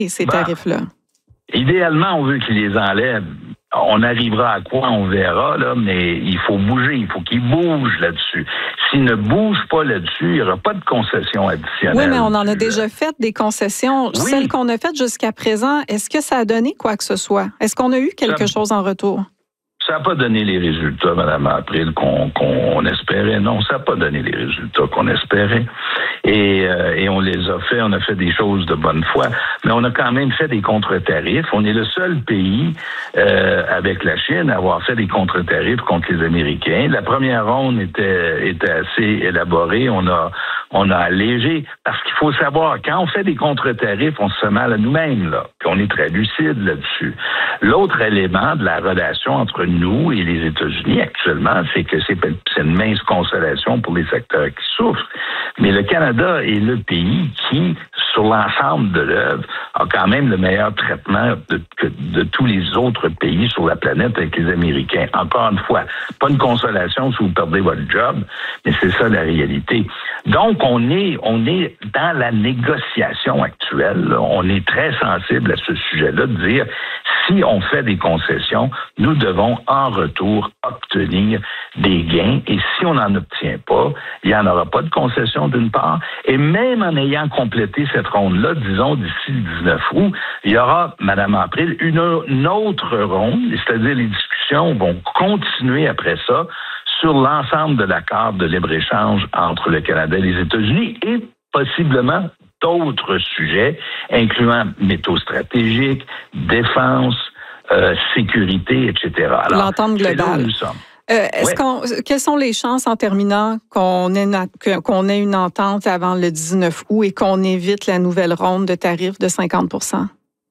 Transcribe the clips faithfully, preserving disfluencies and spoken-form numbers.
ces ben, tarifs-là? Idéalement, on veut qu'ils les enlèvent. On arrivera à quoi, on verra, là, mais il faut bouger, il faut qu'ils bougent là-dessus. S'ils ne bougent pas là-dessus, il n'y aura pas de concessions additionnelles. Oui, mais on en a déjà fait des concessions. Oui. Celles qu'on a faites jusqu'à présent, est-ce que ça a donné quoi que ce soit? Est-ce qu'on a eu quelque ça, chose en retour? Ça n'a pas donné les résultats, Mme April, qu'on, qu'on espérait. Non, ça n'a pas donné les résultats qu'on espérait. Et, euh, et on les a fait, on a fait des choses de bonne foi, mais on a quand même fait des contre-tarifs. On est le seul pays euh, avec la Chine à avoir fait des contre-tarifs contre les Américains. La première ronde était, était assez élaborée. On a, on a allégé, parce qu'il faut savoir, quand on fait des contre-tarifs, on se fait mal à nous-mêmes, là. Puis on est très lucide là-dessus. L'autre élément de la relation entre nous et les États-Unis actuellement, c'est que c'est, c'est une mince consolation pour les secteurs qui souffrent. Mais le Canada est le pays qui, sur l'ensemble de l'œuvre, a quand même le meilleur traitement de, de tous les autres pays sur la planète avec les Américains. Encore une fois, pas une consolation si vous perdez votre job, mais c'est ça la réalité. Donc, on est, on est dans la négociation actuelle. Là. On est très sensible à ce sujet-là de dire, si on fait des concessions, nous devons en retour obtenir des gains. Et si on n'en obtient pas, il n'y en aura pas de concession d'une part. Et même en ayant complété cette ronde-là, disons d'ici le dix-neuf août, il y aura, Mme April, une, une autre ronde, c'est-à-dire les discussions vont continuer après ça sur l'ensemble de l'accord de libre-échange entre le Canada et les États-Unis et possiblement d'autres sujets, incluant métaux stratégiques, défense, euh, sécurité, et cetera. Alors, l'entente globale. C'est là où nous sommes. Euh, est-ce ouais. qu'on, quelles sont les chances, en terminant, qu'on ait, une, qu'on ait une entente avant le dix-neuf août et qu'on évite la nouvelle ronde de tarifs de cinquante pour cent?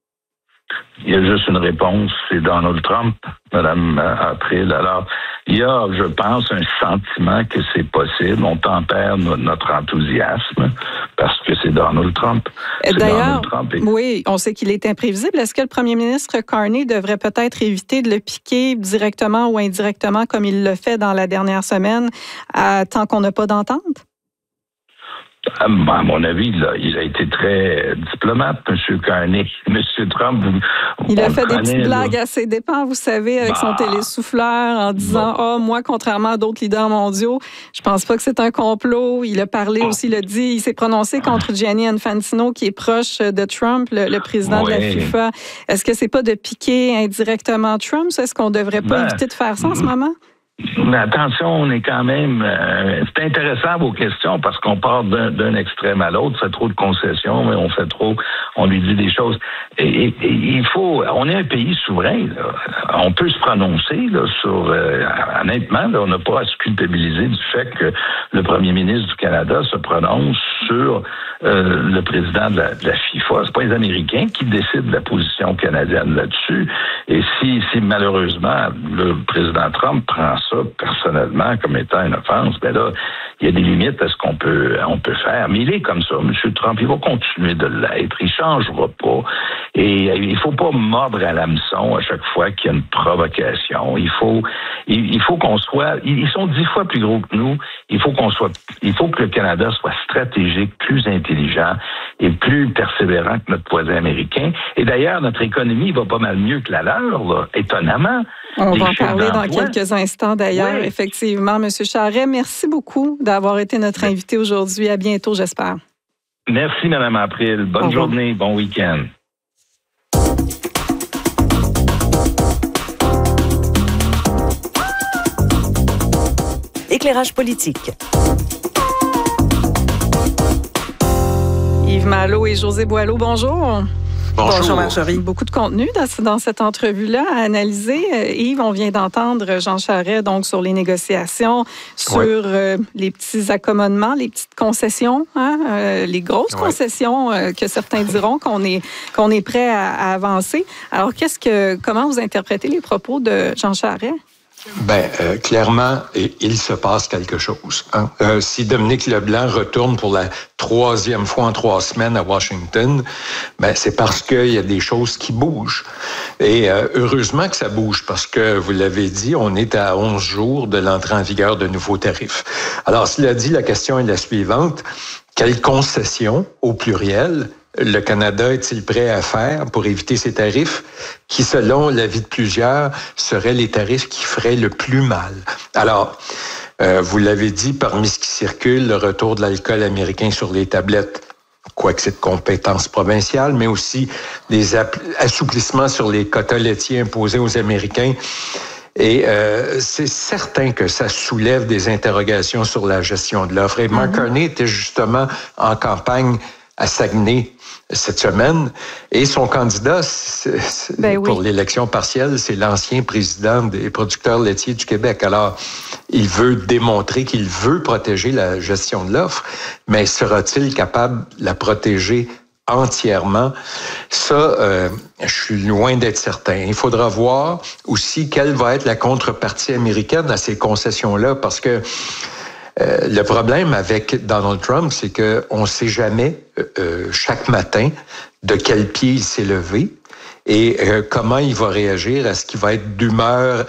Il y a juste une réponse, c'est Donald Trump, Mme April. Alors, il y a, je pense, un sentiment que c'est possible. On tempère notre enthousiasme parce que c'est Donald Trump. C'est D'ailleurs, Donald Trump et... oui, on sait qu'il est imprévisible. Est-ce que le premier ministre Carney devrait peut-être éviter de le piquer directement ou indirectement, comme il le fait dans la dernière semaine, à, tant qu'on n'a pas d'entente? À mon avis, là, il a été très diplomate, M. Carney. M. Trump, vous, il a fait des petites blagues à ses dépens, vous savez, avec bah. son télésouffleur, en disant « Ah, oh, moi, contrairement à d'autres leaders mondiaux, je pense pas que c'est un complot. » Il a parlé aussi, il a dit, il s'est prononcé contre Gianni Infantino, qui est proche de Trump, le, le président ouais. de la FIFA. Est-ce que c'est pas de piquer indirectement Trump? Est-ce qu'on devrait pas ben, éviter de faire ça en ce moment? Mais attention, on est quand même... Euh, c'est intéressant vos questions parce qu'on part d'un, d'un extrême à l'autre, on fait trop de concessions, mais on fait trop, on lui dit des choses. Et, et, et il faut... On est un pays souverain, là. On peut se prononcer là, sur... Euh, honnêtement, là, on n'a pas à se culpabiliser du fait que le premier ministre du Canada se prononce sur euh, le président de la, de la FIFA. C'est pas les Américains qui décident de la position canadienne là-dessus. Et si, si malheureusement, le président Trump prend ça personnellement comme étant une offense, ben là, il y a des limites à ce qu'on peut, on peut faire. Mais il est comme ça, M. Trump, il va continuer de l'être, il changera pas. Et il faut pas mordre à l'hameçon à chaque fois qu'il y a une provocation. Il faut, il, il faut qu'on soit, ils sont dix fois plus gros que nous. Il faut qu'on soit, il faut que le Canada soit stratégique, plus intelligent et plus persévérant que notre voisin américain. Et d'ailleurs, notre économie va pas mal mieux que la leur, là, étonnamment. On va en parler dans quelques instants d'ailleurs, oui. Effectivement. M. Charest, merci beaucoup d'avoir été notre invité aujourd'hui. À bientôt, j'espère. Merci, Mme April. Bonne journée, bon week-end. Éclairage politique. Yves Malo et José Boileau, bonjour. Bonjour, Bonjour Marjorie. Beaucoup de contenu dans, dans cette entrevue-là à analyser. Euh, Yves, on vient d'entendre Jean Charest donc sur les négociations, sur ouais. euh, les petits accommodements, les petites concessions, hein, euh, les grosses ouais. concessions euh, que certains diront qu'on est qu'on est prêt à, à avancer. Alors, qu'est-ce que comment vous interprétez les propos de Jean Charest? Ben euh, clairement, il se passe quelque chose. Hein? Euh, si Dominique Leblanc retourne pour la troisième fois en trois semaines à Washington, ben c'est parce qu'il y a des choses qui bougent. Et euh, heureusement que ça bouge, parce que vous l'avez dit, on est à onze jours de l'entrée en vigueur de nouveaux tarifs. Alors, cela dit, la question est la suivante. Quelles concessions, au pluriel, le Canada est-il prêt à faire pour éviter ces tarifs qui, selon l'avis de plusieurs, seraient les tarifs qui feraient le plus mal? Alors, euh, vous l'avez dit, parmi ce qui circule, le retour de l'alcool américain sur les tablettes, quoique c'est de compétence provinciale, mais aussi les assouplissements sur les quotas laitiers imposés aux Américains. Et euh, c'est certain que ça soulève des interrogations sur la gestion de l'offre. Et Mark mm-hmm. Carney était justement en campagne à Saguenay cette semaine. Et son candidat c'est, c'est, ben pour oui. l'élection partielle, c'est l'ancien président des producteurs laitiers du Québec. Alors, il veut démontrer qu'il veut protéger la gestion de l'offre, mais sera-t-il capable de la protéger entièrement? Ça, euh, je suis loin d'être certain. Il faudra voir aussi quelle va être la contrepartie américaine à ces concessions-là, parce que euh, le problème avec Donald Trump, c'est qu'on ne sait jamais euh, chaque matin de quel pied il s'est levé et euh, comment il va réagir. Est-ce qu'il va être d'humeur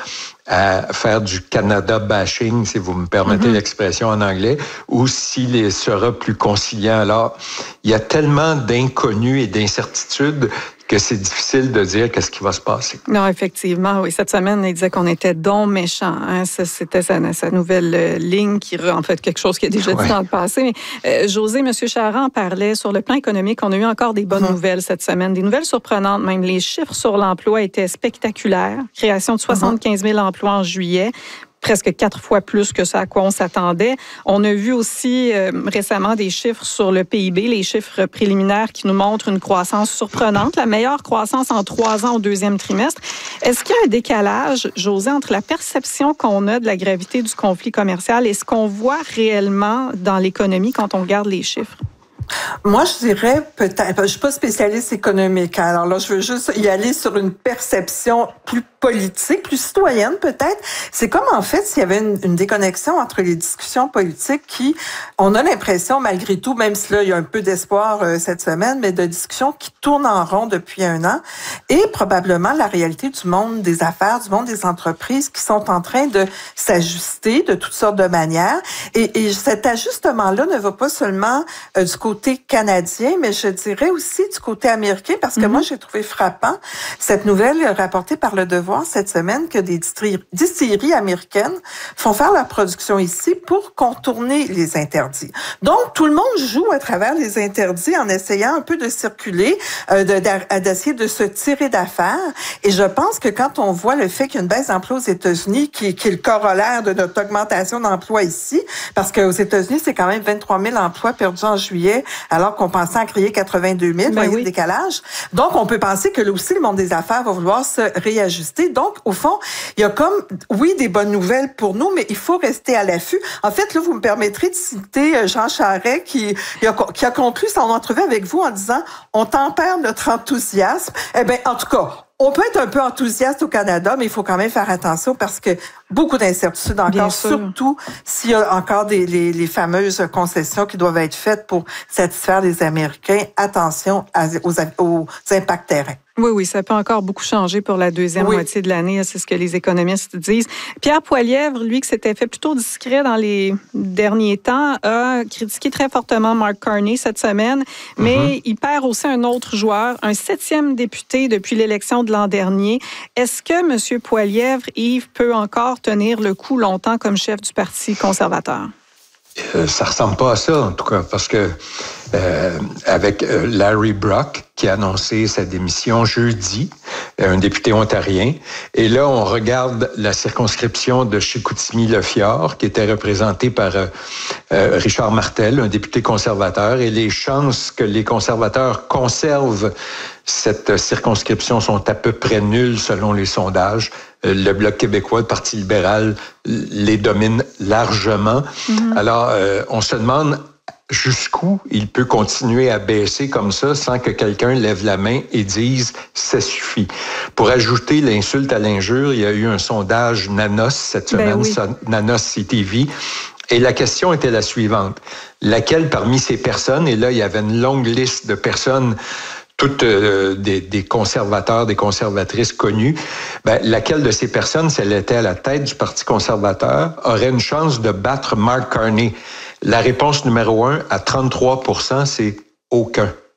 à faire du Canada bashing, si vous me permettez mm-hmm. l'expression en anglais, ou s'il sera plus conciliant. Alors, il y a tellement d'inconnus et d'incertitudes que c'est difficile de dire qu'est-ce qui va se passer. Non, effectivement, oui. Cette semaine, il disait qu'on était donc méchants. Hein? Ça, c'était sa, sa nouvelle euh, ligne qui, en fait, quelque chose qu'il a déjà dit ouais. dans le passé. Mais euh, José, M. Charest en parlait sur le plan économique. On a eu encore des bonnes mmh. nouvelles cette semaine, des nouvelles surprenantes. Même les chiffres sur l'emploi étaient spectaculaires. Création de soixante-quinze mille emplois en juillet. Presque quatre fois plus que ce à quoi on s'attendait. On a vu aussi euh, récemment des chiffres sur le P I B, les chiffres préliminaires qui nous montrent une croissance surprenante, la meilleure croissance en trois ans au deuxième trimestre. Est-ce qu'il y a un décalage, José, entre la perception qu'on a de la gravité du conflit commercial et ce qu'on voit réellement dans l'économie quand on regarde les chiffres? Moi, je dirais peut-être, je suis pas spécialiste économique, alors là, je veux juste y aller sur une perception plus politique, plus citoyenne peut-être. C'est comme en fait s'il y avait une, une déconnexion entre les discussions politiques qui, on a l'impression malgré tout, même si là il y a un peu d'espoir euh, cette semaine, mais de discussions qui tournent en rond depuis un an, et probablement la réalité du monde des affaires, du monde des entreprises qui sont en train de s'ajuster de toutes sortes de manières. Et, et cet ajustement-là ne va pas seulement euh, du côté canadien, mais je dirais aussi du côté américain, parce que mm-hmm. moi, j'ai trouvé frappant cette nouvelle rapportée par Le Devoir cette semaine que des distilleries américaines font faire leur production ici pour contourner les interdits. Donc, tout le monde joue à travers les interdits en essayant un peu de circuler, euh, de, de, d'essayer de se tirer d'affaire. Et je pense que quand on voit le fait qu'il y a une baisse d'emploi aux États-Unis, qui, qui est le corollaire de notre augmentation d'emploi ici, parce qu'aux États-Unis, c'est quand même vingt-trois mille emplois perdus en juillet, alors qu'on pensait en créer quatre-vingt-deux mille, ben oui. décalage. Donc, on peut penser que là aussi, le monde des affaires va vouloir se réajuster. Donc, au fond, il y a comme, oui, des bonnes nouvelles pour nous, mais il faut rester à l'affût. En fait, là, vous me permettrez de citer Jean Charest qui, qui a conclu son entrevue avec vous en disant « On tempère notre enthousiasme ». Eh bien, en tout cas, on peut être un peu enthousiaste au Canada, mais il faut quand même faire attention parce que beaucoup d'incertitudes encore, surtout s'il y a encore des, les, les fameuses concessions qui doivent être faites pour satisfaire les Américains. Attention à, aux, aux impacts terrains. Oui, oui, ça peut encore beaucoup changer pour la deuxième oui. moitié de l'année. C'est ce que les économistes disent. Pierre Poilievre, lui, qui s'était fait plutôt discret dans les derniers temps, a critiqué très fortement Mark Carney cette semaine, mais mm-hmm. il perd aussi un autre joueur, un septième député depuis l'élection de l'an dernier. Est-ce que M. Poilievre, Yves, peut encore tenir le coup longtemps comme chef du Parti conservateur? Euh, ça ressemble pas à ça, en tout cas, parce que euh, avec euh, Larry Brock, qui a annoncé sa démission jeudi, un député ontarien, et là, on regarde la circonscription de Chicoutimi-Le-Fjord, qui était représentée par euh, euh, Richard Martel, un député conservateur, et les chances que les conservateurs conservent cette circonscription sont à peu près nulles selon les sondages. Le Bloc québécois, le Parti libéral, les domine largement. Mm-hmm. Alors, euh, on se demande jusqu'où il peut continuer à baisser comme ça sans que quelqu'un lève la main et dise « ça suffit ». Pour ajouter l'insulte à l'injure, il y a eu un sondage Nanos cette semaine, ben oui. Nanos C T V, et la question était la suivante. Laquelle parmi ces personnes, et là, il y avait une longue liste de personnes toutes euh, des, des conservateurs, des conservatrices connues, ben, laquelle de ces personnes, si elle était à la tête du Parti conservateur, aurait une chance de battre Mark Carney? La réponse numéro un, à trente-trois pour cent, c'est aucun.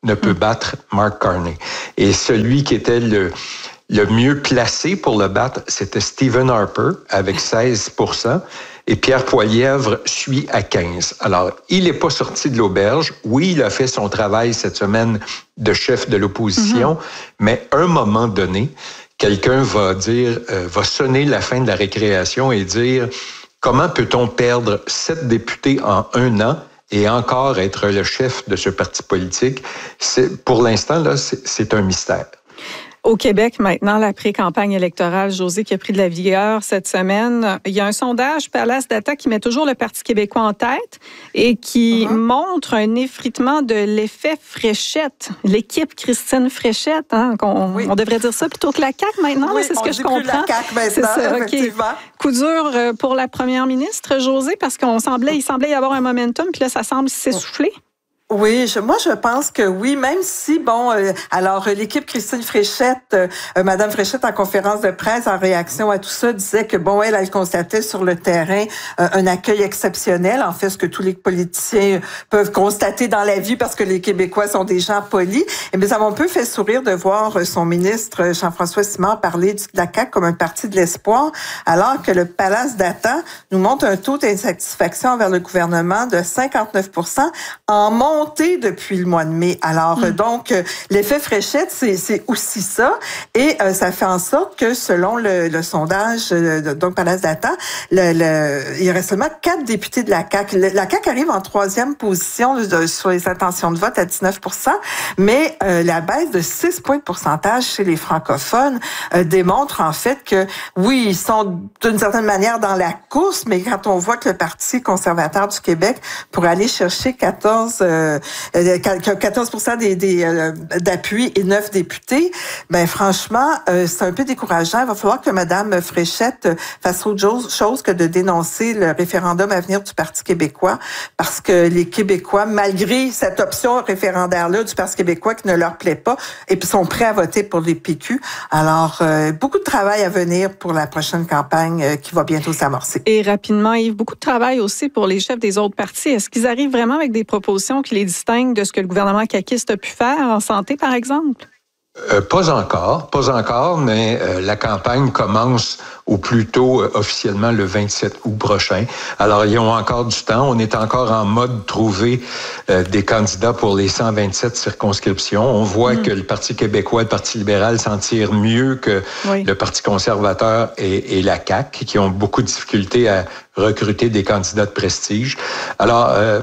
ne peut battre Mark Carney. Et celui qui était le, le mieux placé pour le battre, c'était Stephen Harper avec seize pour cent. Et Pierre Poilievre suit à quinze. Alors, il n'est pas sorti de l'auberge. Oui, il a fait son travail cette semaine de chef de l'opposition, mm-hmm. mais à un moment donné, quelqu'un va dire, euh, va sonner la fin de la récréation et dire comment peut-on perdre sept députés en un an et encore être le chef de ce parti politique? C'est, pour l'instant, là, c'est, c'est un mystère. Au Québec, maintenant, la pré-campagne électorale, Josée, qui a pris de la vigueur cette semaine, il y a un sondage Palace Data qui met toujours le Parti québécois en tête et qui uh-huh. montre un effritement de l'effet Fréchette. L'équipe Christine Fréchette, hein, qu'on, oui. on devrait dire ça plutôt que la C A Q maintenant, oui, c'est ce que je comprends. La C A Q maintenant, c'est ça, effectivement. Okay. Coup dur pour la première ministre, Josée, parce qu'on semblait, il semblait y avoir un momentum, puis là, ça semble s'essouffler. Oui, je, moi je pense que oui, même si, bon, euh, alors l'équipe Christine Fréchette, euh, Madame Fréchette en conférence de presse en réaction à tout ça disait que, bon, elle, elle constatait sur le terrain euh, un accueil exceptionnel, en fait, ce que tous les politiciens peuvent constater dans la vie parce que les Québécois sont des gens polis. Et bien, ça m'a un peu fait sourire de voir son ministre Jean-François Simard parler de la C A Q comme un parti de l'espoir, alors que le Palace Data nous montre un taux d'insatisfaction envers le gouvernement de cinquante-neuf pour cent en montant depuis le mois de mai. Alors, mmh. donc, l'effet Fréchette, c'est, c'est aussi ça. Et euh, ça fait en sorte que, selon le, le sondage, euh, donc Palace Data, le, le, il y aurait seulement quatre députés de la C A Q. Le, la C A Q arrive en troisième position de, sur les intentions de vote à dix-neuf pour cent, mais euh, la baisse de six points de pourcentage chez les francophones euh, démontre en fait que, oui, ils sont d'une certaine manière dans la course, mais quand on voit que le Parti conservateur du Québec pourrait aller chercher quatorze... Euh, quatorze pour cent des, des euh, d'appui et neuf députés, ben franchement, euh, c'est un peu décourageant. Il va falloir que Mme Fréchette fasse autre chose que de dénoncer le référendum à venir du Parti québécois, parce que les Québécois, malgré cette option référendaire-là du Parti québécois qui ne leur plaît pas, et puis sont prêts à voter pour les P Q. Alors, euh, beaucoup de travail à venir pour la prochaine campagne euh, qui va bientôt s'amorcer. Et rapidement, Yves, beaucoup de travail aussi pour les chefs des autres partis. Est-ce qu'ils arrivent vraiment avec des propositions qui les distingue de ce que le gouvernement caquiste a pu faire en santé, par exemple? Euh, pas encore, pas encore, mais euh, la campagne commence au plus tôt euh, officiellement le vingt-sept août prochain. Alors, ils ont encore du temps. On est encore en mode trouver euh, des candidats pour les cent vingt-sept circonscriptions. On voit mmh. que le Parti québécois, le Parti libéral s'en tire mieux que oui. le Parti conservateur et, et la C A Q, qui ont beaucoup de difficultés à recruter des candidats de prestige. Alors, euh,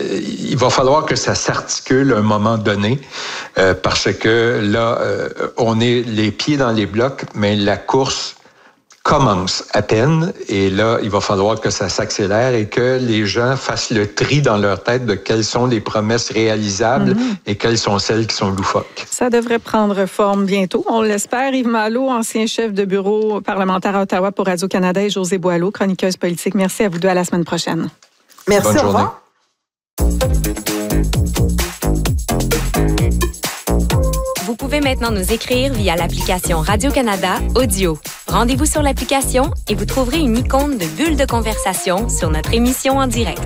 il va falloir que ça s'articule à un moment donné, euh, parce que là, euh, on est les pieds dans les blocs, mais la course commence à peine, et là, il va falloir que ça s'accélère et que les gens fassent le tri dans leur tête de quelles sont les promesses réalisables mm-hmm. et quelles sont celles qui sont loufoques. Ça devrait prendre forme bientôt. On l'espère. Yves Malo, ancien chef de bureau parlementaire à Ottawa pour Radio-Canada, et Josée Boileau, chroniqueuse politique. Merci à vous deux. À la semaine prochaine. Merci. Bonne au journée. revoir. Vous pouvez maintenant nous écrire via l'application Radio-Canada Audio. Rendez-vous sur l'application et vous trouverez une icône de bulle de conversation sur notre émission en direct.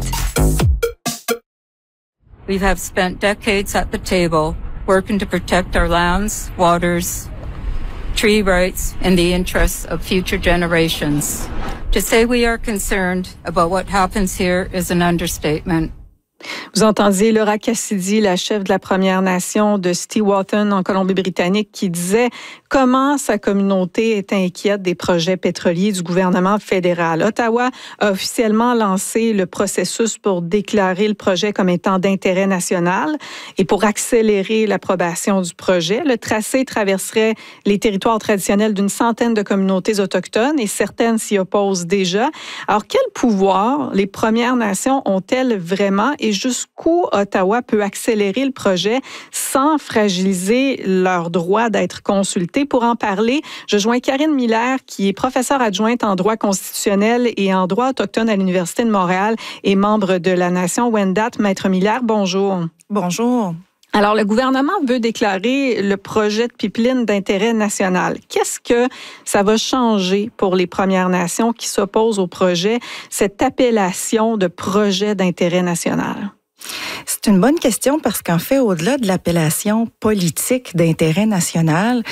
We have spent decades at the table working to protect our lands, waters, tree rights, and the interests of future generations. To say we are concerned about what happens here is an understatement. Vous entendiez Laura Cassidy, la chef de la Première Nation de Stewart en Colombie-Britannique, qui disait comment sa communauté est inquiète des projets pétroliers du gouvernement fédéral. Ottawa a officiellement lancé le processus pour déclarer le projet comme étant d'intérêt national et pour accélérer l'approbation du projet. Le tracé traverserait les territoires traditionnels d'une centaine de communautés autochtones et certaines s'y opposent déjà. Alors, quel pouvoir les Premières Nations ont-elles vraiment et jusqu'où Ottawa peut accélérer le projet sans fragiliser leur droit d'être consulté? Pour en parler, je joins Karine Miller, qui est professeure adjointe en droit constitutionnel et en droit autochtone à l'Université de Montréal et membre de la Nation Wendat. Maître Miller, bonjour. Bonjour. Alors, le gouvernement veut déclarer le projet de pipeline d'intérêt national. Qu'est-ce que ça va changer pour les Premières Nations qui s'opposent au projet, cette appellation de projet d'intérêt national? C'est une bonne question parce qu'en fait, au-delà de l'appellation politique d'intérêt national,